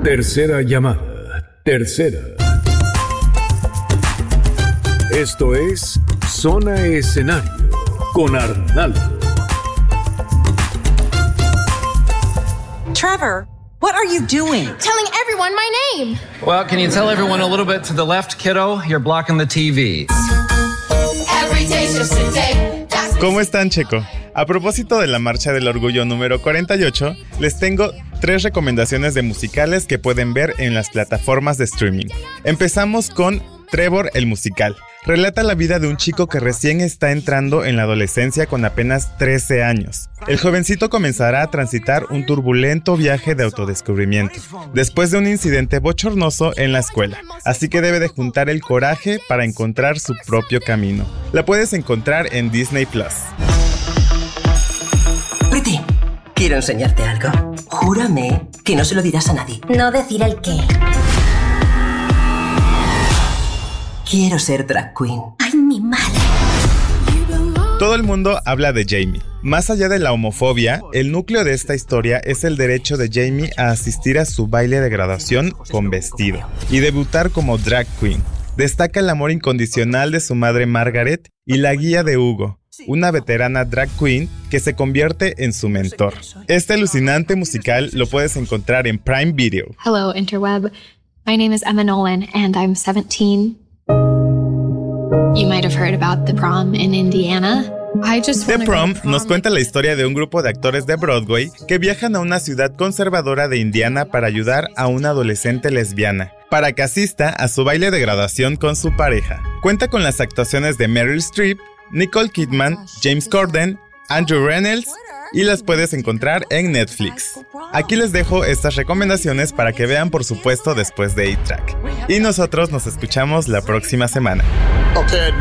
Tercera llamada. Tercera. Esto es Zona Escenario con Arnaldo. Trevor, what are you doing? Telling everyone my name. Well, can you tell everyone a little bit to the left, kiddo? You're blocking the TV. Every day's just a day. ¿Cómo están, Checo? A propósito de la Marcha del Orgullo número 48, les tengo 3 recomendaciones de musicales que pueden ver en las plataformas de streaming. Empezamos con Trevor el musical. Relata la vida de un chico que recién está entrando en la adolescencia con apenas 13 años. El jovencito comenzará a transitar un turbulento viaje de autodescubrimiento, después de un incidente bochornoso en la escuela. Así que debe de juntar el coraje para encontrar su propio camino. La puedes encontrar en Disney Plus. Pretty, quiero enseñarte algo. Júrame que no se lo dirás a nadie. No decir el qué. Quiero ser drag queen. ¡Ay, mi madre! Todo el mundo habla de Jamie. Más allá de la homofobia, el núcleo de esta historia es el derecho de Jamie a asistir a su baile de graduación con vestido y debutar como drag queen. Destaca el amor incondicional de su madre Margaret y la guía de Hugo, una veterana drag queen que se convierte en su mentor. Este alucinante musical lo puedes encontrar en Prime Video. Hello, interweb. My name is Emma Nolan and I'm 17. You might have heard about The Prom in Indiana. The Prom nos cuenta la historia de un grupo de actores de Broadway que viajan a una ciudad conservadora de Indiana para ayudar a una adolescente lesbiana para que asista a su baile de graduación con su pareja. Cuenta con las actuaciones de Meryl Streep, Nicole Kidman, James Corden, Andrew Rannells y las puedes encontrar en Netflix. Aquí les dejo estas recomendaciones para que vean, por supuesto, después de A-Track. Y nosotros nos escuchamos la próxima semana.